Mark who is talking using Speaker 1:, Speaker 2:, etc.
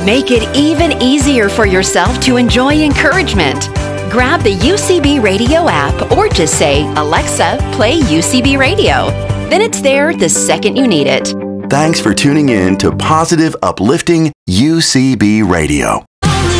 Speaker 1: Make it even easier for yourself to enjoy encouragement. Grab the UCB Radio app or just say, "Alexa, play UCB Radio." Then it's there the second you need it.
Speaker 2: Thanks for tuning in to Positive Uplifting UCB Radio.